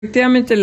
Efectivamente,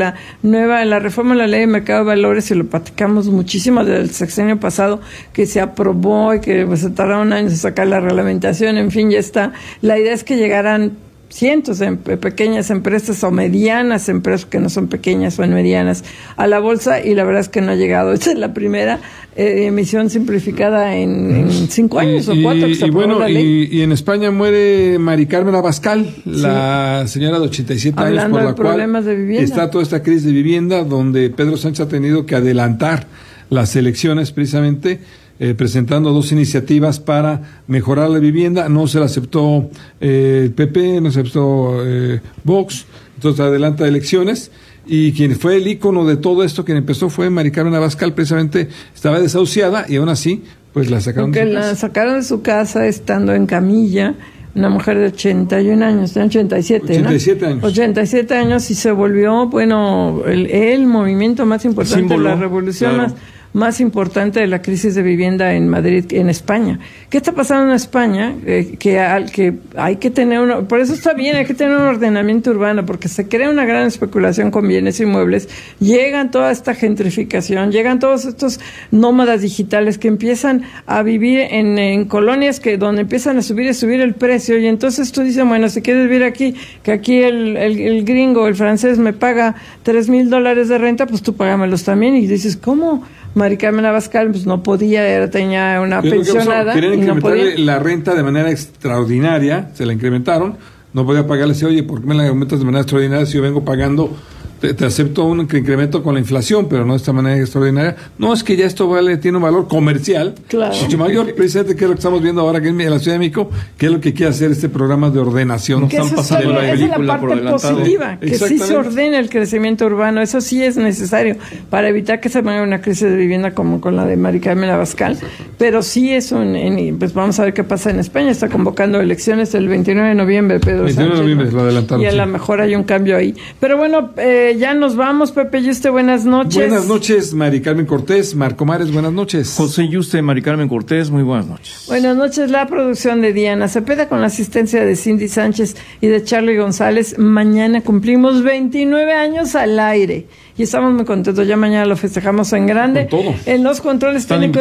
la reforma de la ley de mercado de valores, y lo platicamos muchísimo desde el sexenio pasado, que se aprobó y que se tardaron años en sacar la reglamentación, en fin, ya está. La idea es que llegaran cientos de pequeñas empresas o medianas empresas, que no son pequeñas o medianas, a la bolsa, y la verdad es que no ha llegado. Esta es la primera emisión simplificada en 5 años o 4 que se aprobó la ley. Y en España muere Mari Carmen Abascal, la señora de 87 años, por la cual está toda esta crisis de vivienda, donde Pedro Sánchez ha tenido que adelantar las elecciones precisamente, presentando 2 iniciativas para mejorar la vivienda. No se la aceptó el PP, no se aceptó Vox, entonces adelanta elecciones, y quien fue el ícono de todo esto, quien empezó, fue Mari Carmen Abascal. Precisamente estaba desahuciada y aún así pues la sacaron de su casa. La sacaron de su casa estando en camilla, una mujer de 81 años, 87 años. 87 años, y se volvió, bueno, el movimiento más importante, símbolo, la revolución, claro, más importante de la crisis de vivienda en Madrid, en España. ¿Qué está pasando en España? Que hay que tener por eso está bien, hay que tener un ordenamiento urbano, porque se crea una gran especulación con bienes inmuebles, llegan toda esta gentrificación, llegan todos estos nómadas digitales que empiezan a vivir en colonias donde empiezan a subir el precio, y entonces tú dices, bueno, si quieres vivir aquí, que aquí el gringo, el francés me paga $3,000 de renta, pues tú págamelos también, y dices, ¿cómo? Mari Carmen Abascal pues no podía, tenía una pensionada. Querían incrementarle la renta de manera extraordinaria, se la incrementaron, no podía pagarle, oye, ¿por qué me la aumentas de manera extraordinaria si yo vengo pagando? Te acepto un incremento con la inflación, pero no de esta manera extraordinaria. No, es que ya esto tiene un valor comercial, claro, mucho mayor, precisamente, que es lo que estamos viendo ahora aquí en la Ciudad de México, que es lo que quiere hacer este programa de ordenación. Nos están pasando la película por adelantado. Esa es la parte positiva, que sí se ordene el crecimiento urbano, eso sí es necesario para evitar que se venga una crisis de vivienda como con la de Mari Carmen Abascal, pero sí es pues vamos a ver qué pasa en España. Está convocando elecciones el 29 de noviembre, Pedro 29 Sánchez, de noviembre, lo adelantaron, y a lo mejor hay un cambio ahí. Pero bueno, ya nos vamos, Pepe Yuste, buenas noches. Buenas noches, Mari Carmen Cortés. Marco Mares, buenas noches. José Yuste, Mari Carmen Cortés, muy buenas noches. Buenas noches, la producción de Diana Cepeda con la asistencia de Cindy Sánchez y de Charlie González. Mañana cumplimos 29 años al aire y estamos muy contentos. Ya mañana lo festejamos en grande. Con todo. En los controles técnicos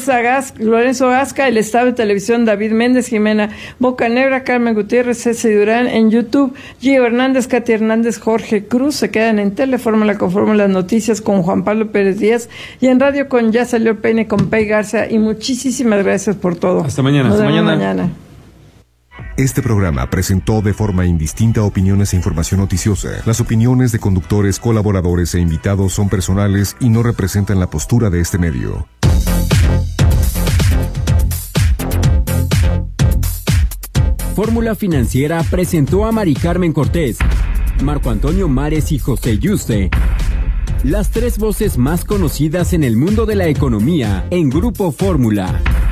Lorenzo Gasca, el estado de televisión David Méndez, Jimena Bocanegra, Carmen Gutiérrez, Ceci Durán, en YouTube Gio Hernández, Katy Hernández, Jorge Cruz. Se quedan en Telefórmula con Fórmula Noticias con Juan Pablo Pérez Díaz, y en radio con Ya Salió el Peine con Pei Garza, y muchísimas gracias por todo. Hasta mañana. Nos vemos mañana. Este programa presentó de forma indistinta opiniones e información noticiosa. Las opiniones de conductores, colaboradores e invitados son personales y no representan la postura de este medio. Fórmula Financiera presentó a Mari Carmen Cortés, Marco Antonio Mares y José Yuste, las 3 voces más conocidas en el mundo de la economía en Grupo Fórmula.